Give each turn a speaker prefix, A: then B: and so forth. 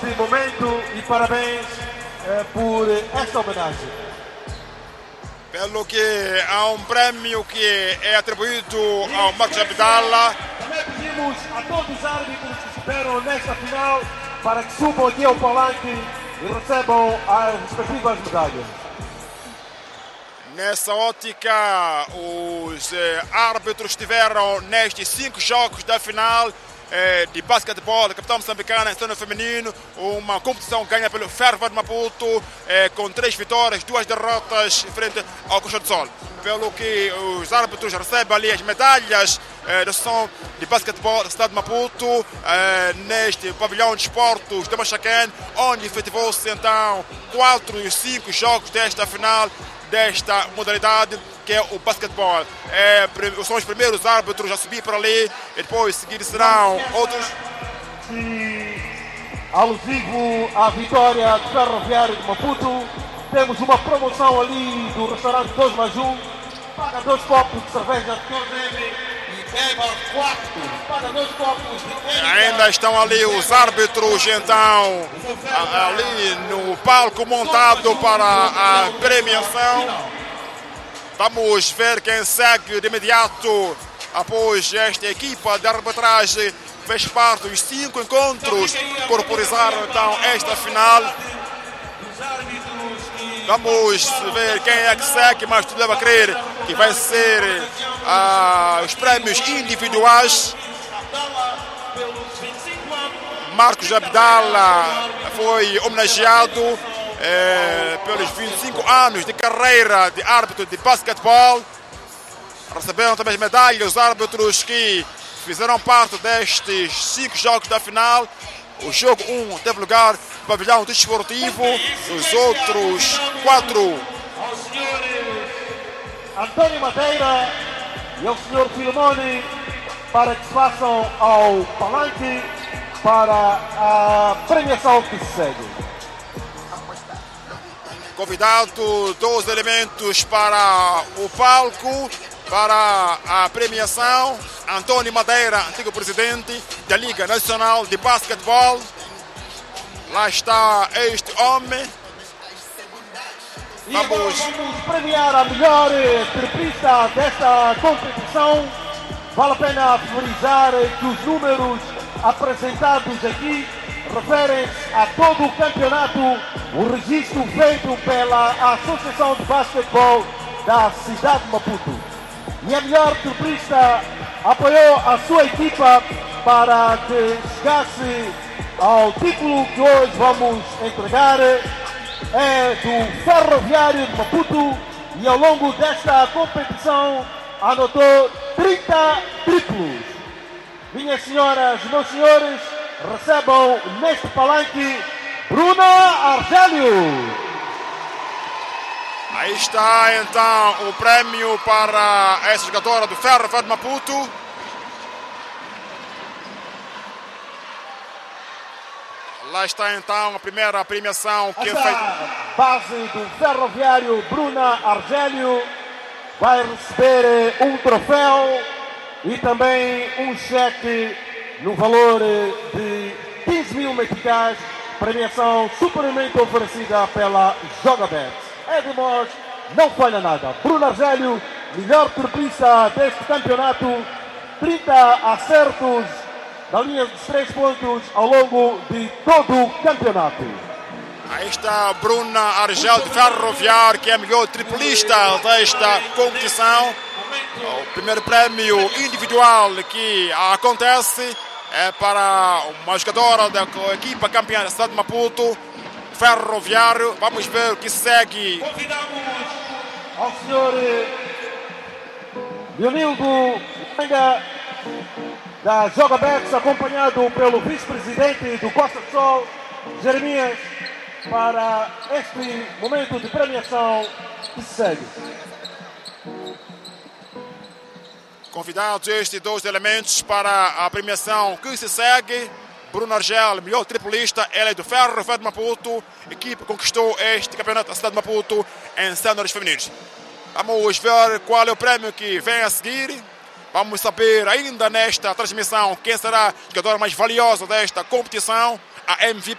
A: este momento e parabéns por esta homenagem.
B: Pelo que há um prêmio que é atribuído ao Marcos Abdallah.
A: Também pedimos a todos os árbitros que estiveram nesta final para que subam aqui ao palanque e recebam as respectivas medalhas.
B: Nessa ótica, os árbitros tiveram nestes 5 jogos da final de basquetebol, da capital moçambicana, em feminino, uma competição ganha pelo Ferro de Maputo, com 3 vitórias, 2 derrotas frente ao Costa do Sol. Pelo que os árbitros recebem ali as medalhas da Associação de Basquetebol da cidade de Maputo, neste pavilhão de esportes de Machaquén, onde efetivou-se então 4 e 5 jogos desta final, desta modalidade que é o basquetebol. São os primeiros árbitros a subir para ali e depois seguir serão outros.
A: Alusivo à vitória do Ferroviário de Maputo, temos uma promoção ali do restaurante 2+1, paga 2 copos de cerveja de Cordeve e beba 4, paga 2 copos de...
B: Ainda estão ali os árbitros então ali no palco montado para a premiação. Vamos ver quem segue de imediato após esta equipa de arbitragem. Fez parte dos 5 encontros que corporizaram então esta final. Vamos ver quem é que segue, mas tudo leva a crer que vai ser os prémios individuais. Marcos Abdallah foi homenageado pelos 25 anos de carreira de árbitro de basquetebol. Receberam também as medalhas os árbitros que fizeram parte destes 5 jogos da final. O jogo 1 teve lugar no pavilhão desportivo, os outros 4.
A: Ao senhor António Madeira e ao senhor Filimone para que se façam ao palanque para a premiação que se segue.
B: Convidado 2 elementos para o palco, para a premiação. António Madeira, antigo presidente da Liga Nacional de Basquetebol. Lá está este homem.
A: Vamos premiar a melhor tripista desta competição. Vale a pena frisar que os números apresentados aqui referem-se a todo o campeonato, o registro feito pela Associação de Basquetebol da cidade de Maputo. E a melhor triplista apoiou a sua equipa para que chegasse ao título que hoje vamos entregar. É do Ferroviário de Maputo e ao longo desta competição anotou 30 triplos. Minhas senhoras e meus senhores, recebam neste palanque Bruna Argélio.
B: Aí está então o prêmio para essa jogadora do Ferro de Maputo. Lá está então a primeira premiação que é feita.
A: Base do Ferroviário Bruna Argélio vai receber um troféu e também um cheque no valor de 15 mil meticais, premiação supermente oferecida pela Jogabet. Edmond não falha nada. Bruna Argélio, melhor triplista deste campeonato, 30 acertos da linha dos 3 pontos ao longo de todo o campeonato.
B: Aí está Bruna Argélio de Ferroviário, que é a melhor triplista desta competição. O primeiro prêmio individual que acontece é para uma jogadora da equipa campeã da cidade de Maputo, Ferroviário. Vamos ver o que segue.
A: Convidamos ao senhor Leonildo Manga da Jogabet, acompanhado pelo vice-presidente do Costa do Sol, Jeremias, para este momento de premiação que se segue.
B: Convidados estes 2 elementos para a premiação que se segue. Bruna Argel, melhor triplista, ela é do Ferro de Maputo, equipe conquistou este campeonato da cidade de Maputo em séniores femininos. Vamos ver qual é o prêmio que vem a seguir. Vamos saber ainda nesta transmissão quem será a jogadora mais valiosa desta competição, a MVP